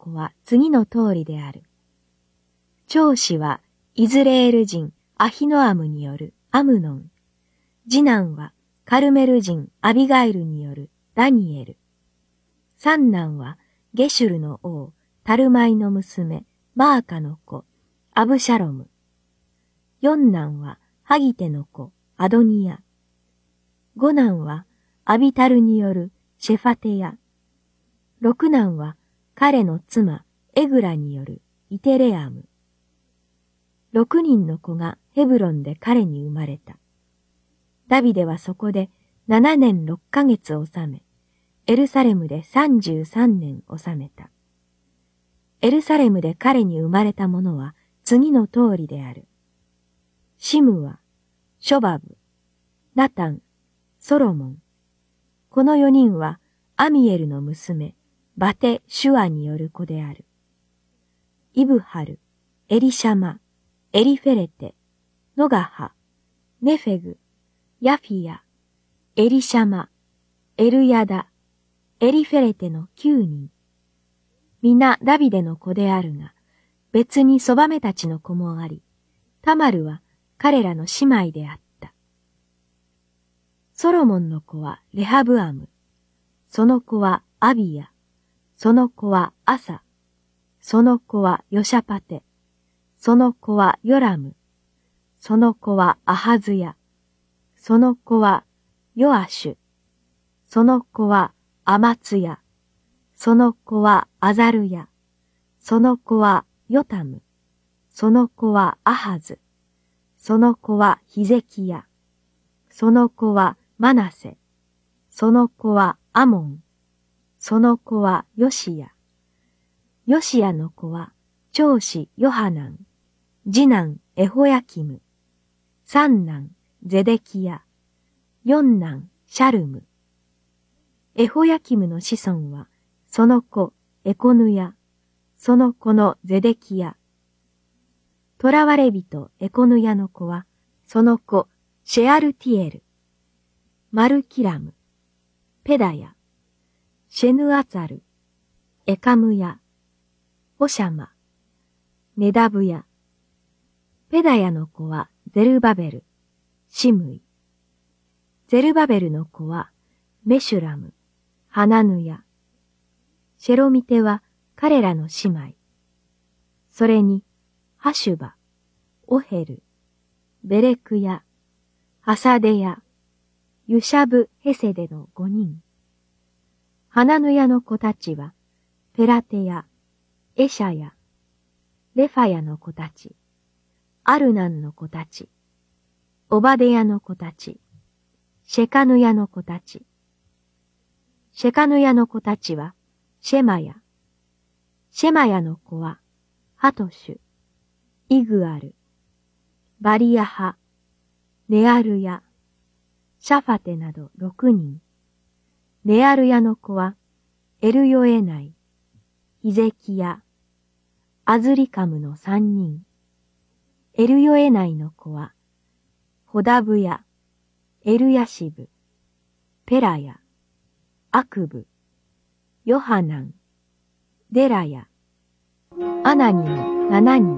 子は次の通りである。長子はイズレール人アヒノアムによるアムノン。次男はカルメル人アビガイルによるダニエル。三男はゲシュルの王タルマイの娘マーカの子アブシャロム。四男はハギテの子アドニヤ。五男はアビタルによるシェファテヤ。六男は彼の妻エグラによるイテレアム。6人の子がヘブロンで彼に生まれた。ダビデはそこで7年6ヶ月を治め、エルサレムで33年治めた。エルサレムで彼に生まれた者は次の通りである。シムは、ショバブ、ナタン、ソロモン。この4人はアミエルの娘、バテ・シュアによる子である。イブハル、エリシャマ、エリフェレテ、ノガハ、ネフェグ、ヤフィヤ、エリシャマ、エルヤダ、エリフェレテの9人。皆ダビデの子であるが、別にそばめたちの子もあり、タマルは彼らの姉妹であった。ソロモンの子はレハブアム、その子はアビヤ、その子はアサ、その子はヨシャパテ、その子はヨラム、その子はアハズヤ、その子はヨアシュ、その子はアマツヤ、その子はアザルヤ、その子はヨタム、その子はアハズ、その子はヒゼキヤ、その子はマナセ、その子はアモン、その子はヨシヤ。ヨシヤの子は長子ヨハナン、次男エホヤキム、三男ゼデキヤ、四男シャルム。エホヤキムの子孫は、その子エコヌヤ、その子のゼデキヤ。囚われ人エコヌヤの子は、その子シェアルティエル、マルキラム、ペダヤ、シェヌアツァル、エカムヤ、ホシャマ、ネダブヤ。ペダヤの子はゼルバベル、シムイ。ゼルバベルの子はメシュラム、ハナヌヤ。シェロミテは彼らの姉妹。それに、ハシュバ、オヘル、ベレクヤ、ハサデヤ、ユシャブ・ヘセデの5人。ハナヌヤの子たちは、ペラテヤ、エシャヤ、レファヤの子たち、アルナンの子たち、オバデヤの子たち、シェカヌヤの子たち。シェカヌヤの子たちは、シェマヤ。シェマヤの子は、ハトシュ、イグアル、バリヤハ、ネアルヤ、シャファテなど6人。ネアルヤの子は、エルヨエナイ、ヒゼキヤ、アズリカムの3人。エルヨエナイの子は、ホダブヤ、エルヤシブ、ペラヤ、アクブ、ヨハナン、デラヤ、アナニの7人。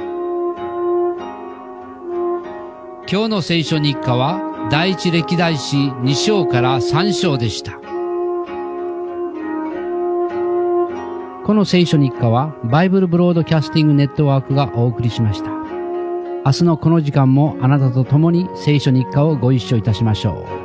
今日の聖書日課は第一歴代史2章から3章でした。この聖書日課はバイブルブロードキャスティングネットワークがお送りしました。明日のこの時間もあなたと共に聖書日課をご一緒いたしましょう。